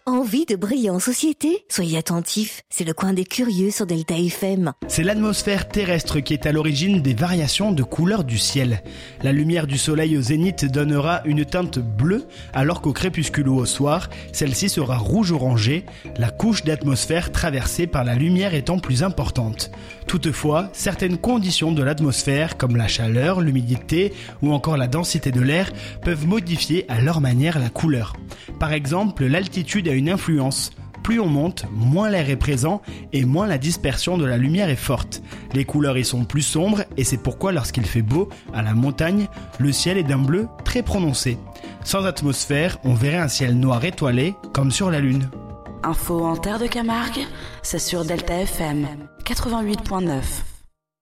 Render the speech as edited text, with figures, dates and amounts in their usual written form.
Envie de briller en société? Soyez attentifs, c'est le coin des curieux sur Delta FM. C'est l'atmosphère terrestre qui est à l'origine des variations de couleur du ciel. La lumière du soleil au zénith donnera une teinte bleue, alors qu'au crépuscule ou au soir, celle-ci sera rouge-orangée, la couche d'atmosphère traversée par la lumière étant plus importante. Toutefois, certaines conditions de l'atmosphère, comme la chaleur, l'humidité ou encore la densité de l'air, peuvent modifier à leur manière la couleur. Par exemple, l'altitude a une influence. Plus on monte, moins l'air est présent et moins la dispersion de la lumière est forte. Les couleurs y sont plus sombres et c'est pourquoi lorsqu'il fait beau, à la montagne, le ciel est d'un bleu très prononcé. Sans atmosphère, on verrait un ciel noir étoilé comme sur la Lune. Info en terre de Camargue, c'est sur Delta FM 88.9.